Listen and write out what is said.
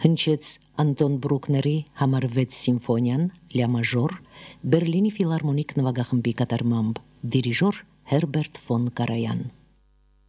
Հնչեց Անտոն Բրուկների համար 6 սիմֆոնիան, լյա մաժոր, Բերլինի ֆիլհարմոնիկ նվագախմբի կատարմամբ, դիրիժոր Հերբերտ ֆոն Կարայան։